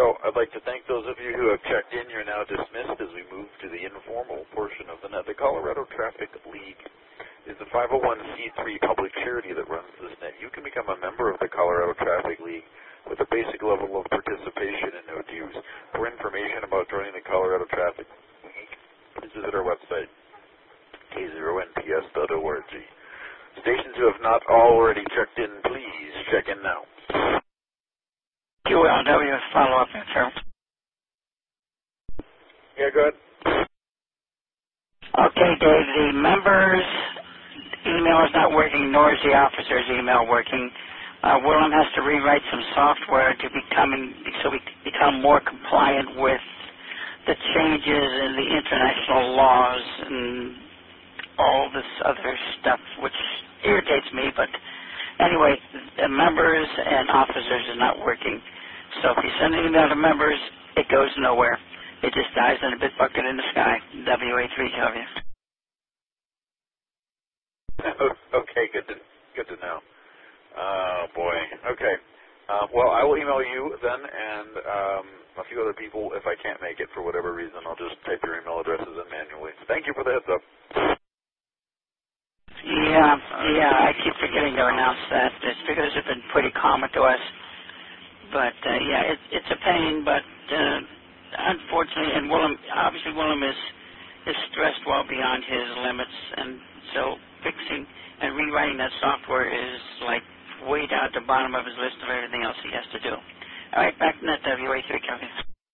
So I'd like to thank those of you who have checked in. You're now dismissed as we move to the informal portion of the net. The Colorado Traffic League is the 501c3 public charity that runs this net. You can become a member of the Colorado Traffic League with a basic level of participation and no dues. For information about joining the Colorado Traffic League, please visit our website, k0nps.org. Stations who have not already checked in, please check in now. QLW follow-up info. Yeah, go ahead. Okay, Dave, the members' email is not working, nor is the officer's email working. Willem has to rewrite some software to become more compliant with the changes in the international laws and all this other stuff, which irritates me. But anyway, the members and officers is not working. So if you send an email to members, it goes nowhere. It just dies in a bit bucket in the sky. WA3W. Okay, good to know. Oh boy. Okay. Well, I will email you then, and a few other people. If I can't make it for whatever reason, I'll just type your email addresses in manually. Thank you for the heads up. Yeah. I keep forgetting to announce that. It's because it's been pretty common to us. But yeah, it's a pain. But unfortunately, and Willem is stressed well beyond his limits, and so fixing and rewriting that software is like way down at the bottom of his list of everything else he has to do. All right, back to net WA3 County.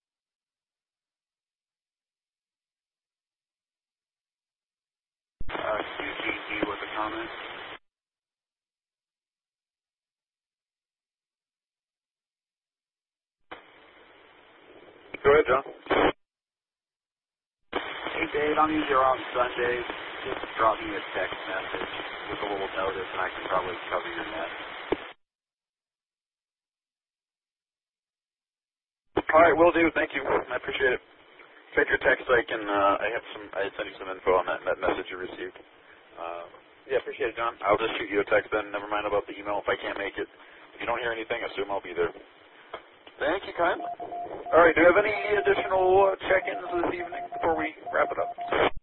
QGG with a comment. Go ahead, John. Hey, Dave, I'm usually around Sundays. Just drop me a text message with a little notice, and I can probably cover your net. All right, will do. Thank you. I appreciate it. Check your text. I sent you some info on that message you received. Yeah, appreciate it, John. I'll just shoot you a text then. Never mind about the email if I can't make it. If you don't hear anything, assume I'll be there. Thank you, Kyle. All right, do you have any additional check-ins this evening before we wrap it up?